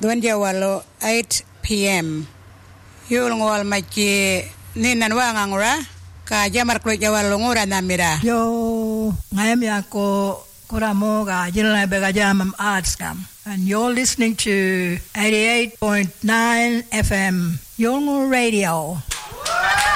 Dwanjawalo 8 p.m. Yulngwal machi ninan wangangura ka jamar klo jawalo ngura namira. Yo ngayam yako kuramo ga jilna bega jamam artskam. And you're listening to 88.9 FM Yolngu Radio.